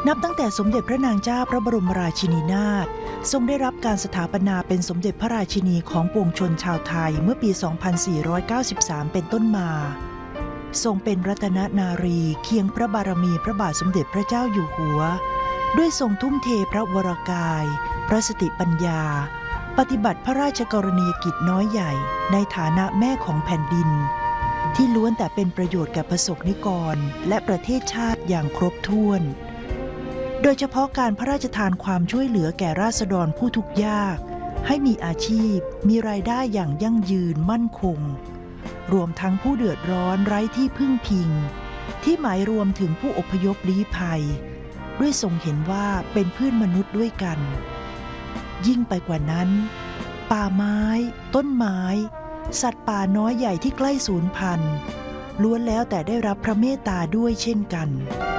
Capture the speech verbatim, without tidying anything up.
นับตั้งแต่สมเด็จพระนางเจ้าพระบรมราชินีนาถทรงได้รับการสถาปนาเป็นสมเด็จพระราชินีของปวงชนชาวไทยเมื่อปี สองพันสี่ร้อยเก้าสิบสาม เป็นต้นมาทรงเป็นรัตนนารีเคียงพระบารมีพระบาทสมเด็จพระเจ้าอยู่หัวด้วยทรงทุ่มเทพระวรกายพระสติปัญญาปฏิบัติพระราชกรณียกิจน้อยใหญ่ในฐานะแม่ของแผ่นดินที่ล้วนแต่เป็นประโยชน์แก่ประสบนิกรและประเทศชาติอย่างครบถ้วนโดยเฉพาะการพระราชทานความช่วยเหลือแก่ราษฎรผู้ทุกข์ยากให้มีอาชีพมีรายได้อย่างยั่งยืนมั่นคงรวมทั้งผู้เดือดร้อนไร้ที่พึ่งพิงที่หมายรวมถึงผู้อพยพลี้ภัยด้วยทรงเห็นว่าเป็นเพื่อนมนุษย์ด้วยกันยิ่งไปกว่านั้นป่าไม้ต้นไม้สัตว์ป่าน้อยใหญ่ที่ใกล้สูญพันธุ์ล้วนแล้วแต่ได้รับพระเมตตาด้วยเช่นกัน